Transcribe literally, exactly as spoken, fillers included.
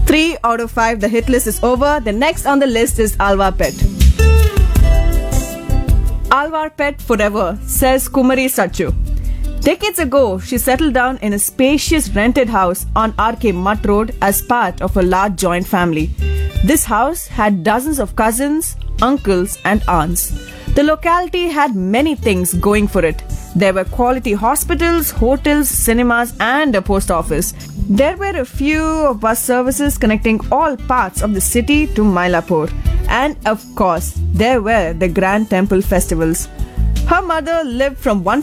Three out of five, the hit list is over. The next on the list is Alva Pet. Alvar Pet forever, says Kumari Sachu. Decades ago, she settled down in a spacious rented house on R K Mutt Road as part of a large joint family. This house had dozens of cousins, uncles and aunts. The locality had many things going for it. There were quality hospitals, hotels, cinemas and a post office. There were a few bus services connecting all parts of the city to Mylapore. And of course, there were the Grand Temple festivals. Her mother lived from one